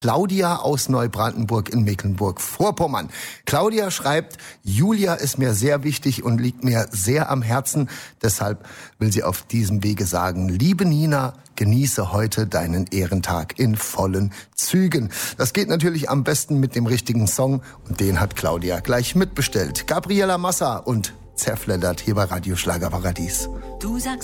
Claudia aus Neubrandenburg in Mecklenburg-Vorpommern. Claudia schreibt, Julia ist mir sehr wichtig und liegt mir sehr am Herzen. Deshalb will sie auf diesem Wege sagen, liebe Nina, genieße heute deinen Ehrentag in vollen Zügen. Das geht natürlich am besten mit dem richtigen Song und den hat Claudia gleich mitbestellt. Gabriela Massa und Zerfleddert hier bei Radio Schlagerparadies. Du sagst